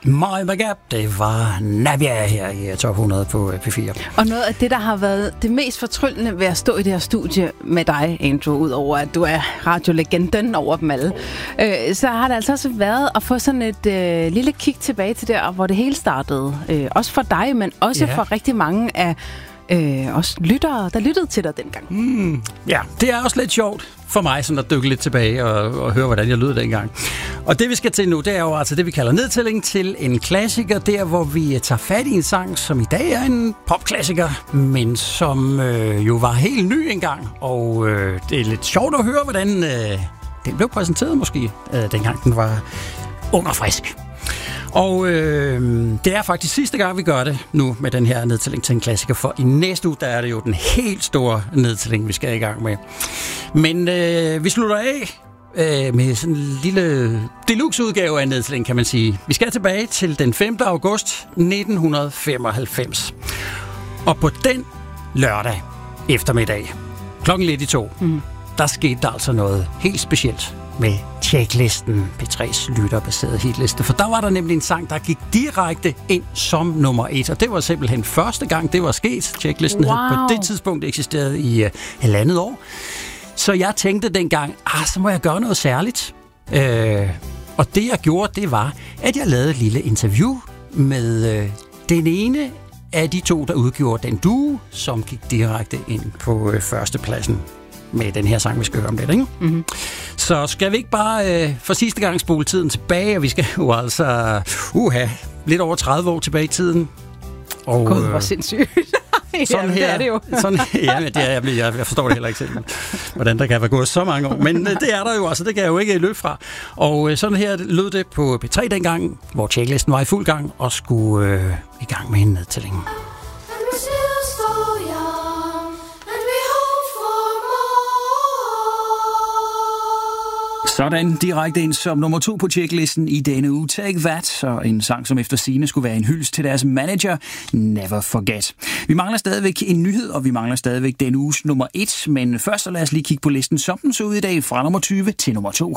Molly McGap, det var Nabia her i Top 100 på P4. Og noget af det, der har været det mest fortryllende ved at stå i det her studie med dig, Andrew, udover at du er radiolegenden over dem alle, så har det altså også været at få sådan et lille kig tilbage til der, hvor det hele startede. Også for dig, men også for rigtig mange af også lyttere, der lyttede til dig dengang. Ja, det er også lidt sjovt for mig sådan at dykke lidt tilbage og høre, hvordan jeg lød dengang. Og det, vi skal til nu, det er jo altså det, vi kalder nedtælling til en klassiker, der hvor vi tager fat i en sang, som i dag er en popklassiker, men som jo var helt ny engang. Og det er lidt sjovt at høre, hvordan den blev præsenteret måske, dengang den var ung og frisk. Og det er faktisk sidste gang, vi gør det nu med den her nedtælling til en klassiker, for i næste uge, der er det jo den helt store nedtælling, vi skal i gang med. Men vi slutter af med sådan en lille deluxe-udgave af nedtælling, kan man sige. Vi skal tilbage til den 5. august 1995. Og på den lørdag eftermiddag, klokken lidt i 2, der skete der altså noget helt specielt med Tjeklisten, P3's lytterbaserede hitliste. For der var der nemlig en sang, der gik direkte ind som nummer 1. Og det var simpelthen første gang, det var sket. Tjeklisten havde på det tidspunkt eksisteret i 1,5 år. Så jeg tænkte dengang, så må jeg gøre noget særligt. Og det jeg gjorde, det var, at jeg lavede et lille interview med den ene af de to, der udgjorde den duo, som gik direkte ind på førstepladsen med den her sang, vi skal høre om lidt, ikke? Mm-hmm. Så skal vi ikke bare for sidste gang spole tiden tilbage, og vi skal jo altså lidt over 30 år tilbage i tiden. Og, Gud, hvor sindssygt. Sådan her, det er det jo. Jeg forstår det heller ikke selv, hvordan der kan være gået så mange år. Men det er der jo, altså det kan jeg jo ikke løbe fra. Og sådan her lød det på P3 dengang, hvor Tjeklisten var i fuld gang og skulle i gang med en nedtælling. Sådan direkte ind som nummer 2 på Tjeklisten i denne uge. Take That, og en sang, som efter sigende skulle være en hyldest til deres manager, Never Forget. Vi mangler stadigvæk en nyhed, og vi mangler stadigvæk denne uges nummer 1, men først så lad os lige kigge på listen, som den så ud i dag, fra nummer 20 til nummer 2.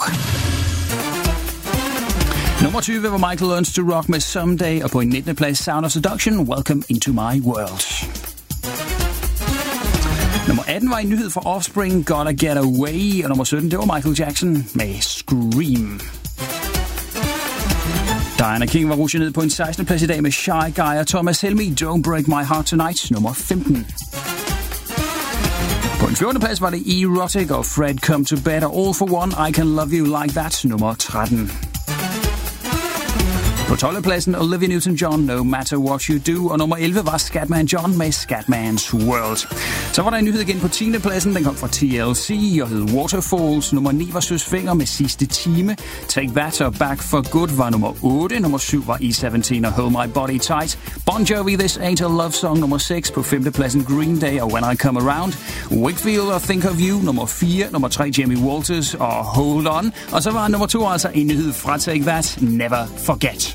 Nummer 20 var Michael Learns to Rock med Someday, og på en 19. plads Sound of Seduction, Welcome into My World. Nummer 18 var en nyhed fra Offspring, Gotta Get Away, og nummer 17, det var Michael Jackson med Scream. Diana King var rutsjet ned på en 16. plads i dag med Shy Guy og Thomas Helmig, Don't Break My Heart Tonight, nummer 15. På en 14. plads var det Erotic og Fred Come to Bed og All for One, I Can Love You Like That, nummer 13. På 12. pladsen Olivia Newton-John, No Matter What You Do, og nummer 11 var Scatman John med Scatman's World. Så var der en nyhed igen på 10. pladsen, den kom fra TLC og hed Waterfalls. Nummer 9 var Søs Fenger med Sidste Time. Take That og Back for Good var nummer 8. Nummer 7 var E17 og Hold My Body Tight. Bon Jovi, This Ain't a Love Song, nummer 6. På 5. pladsen Green Day og When I Come Around. Wakefield og Think of You, nummer 4. Nummer 3 Jamie Walters og Hold On. Og så var nummer 2 altså en nyhed fra Take That, Never Forget.